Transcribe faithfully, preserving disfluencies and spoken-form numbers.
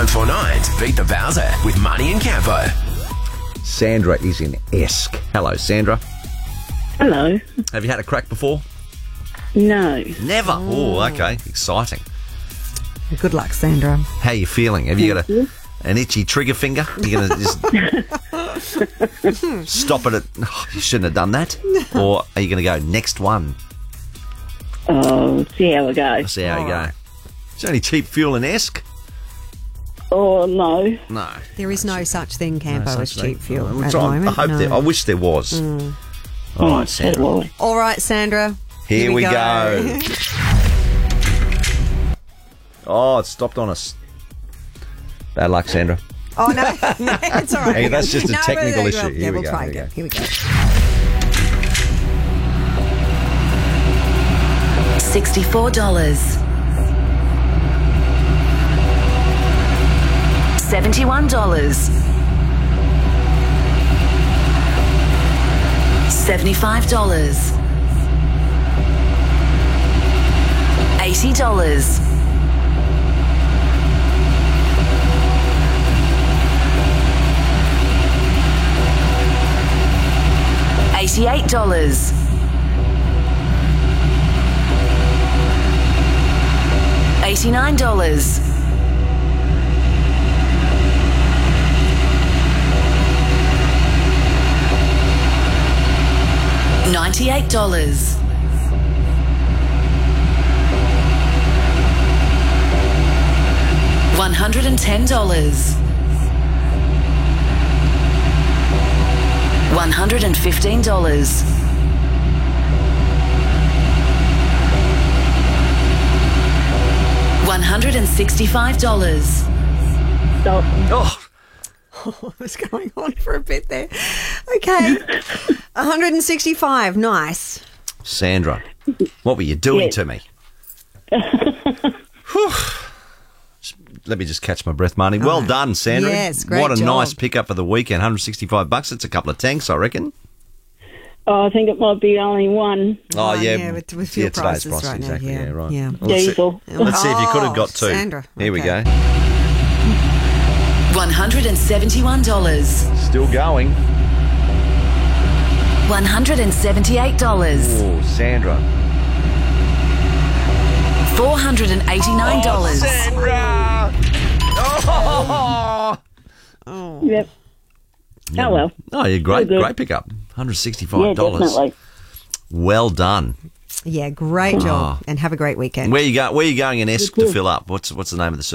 four nine to beat the Bowser with Money and Campo. Sandra is in Esk. Hello, Sandra. Hello. Have you had a crack before? No. Never. Oh, okay. Exciting. Good luck, Sandra. How are you feeling? Have you got a, an itchy trigger finger? You're going to just stop it at, oh, you shouldn't have done that? Or are you going to go, next one? Oh, see how it goes. See how you go. Is there any cheap fuel in Esk? Oh, no. No. There is no such thing, Campo, No as such cheap thing. fuel Oh, at so the I- moment. I hope no. there, I wish there was. Mm. All right, Sandra. Oh, All right, Sandra. Here, Here we we go. go. Oh, it stopped on us. Bad luck, Sandra. Oh, no. no it's all right. Hey, that's just a No, technical no, no, issue. well, Here yeah, we we'll go, try here we again. go. Here we go. sixty-four dollars. seventy-one dollars. seventy-five dollars. eighty dollars. eighty-eight dollars. eighty-nine dollars. ninety-eight dollars. one hundred ten dollars. one hundred fifteen dollars. one hundred sixty-five dollars. Stop. Oh, What was going on for a bit there? Okay. one hundred sixty-five. Nice. Sandra, what were you doing Yes. to me? Whew. Just- Let me just catch my breath, Marnie. Well done, Sandra. Yes, great What a job. nice pickup for the weekend. one hundred sixty-five bucks. It's a couple of tanks, I reckon. Oh, I think it might be only one. Oh, One, yeah. yeah, with- with fuel yeah, today's prices price, right now, exactly. yeah, Yeah, right. yeah. Well, let's, see, Diesel. let's see if you could have got Oh, two. Sandra, Here we okay. go. one hundred seventy-one dollars. Still going. one hundred seventy-eight dollars. Oh, Sandra. four hundred eighty-nine dollars. Sandra! Oh! Yep. Oh, well. Oh, yeah, great, All good. great pickup. one hundred sixty-five Yeah, dollars. definitely. Well done. Yeah, great job. Oh. And have a great weekend. Where you go? Where you going in Esk to fill up? What's what's the name of the